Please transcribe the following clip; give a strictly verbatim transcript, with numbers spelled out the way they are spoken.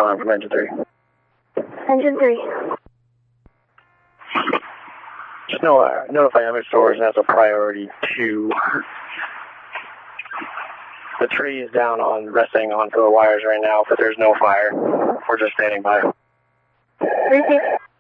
alarm from engine three. Engine three. Just know, uh, notify image source as a priority two. The tree is down on resting onto the wires right now, but there's no fire. We're just standing by. Repeat.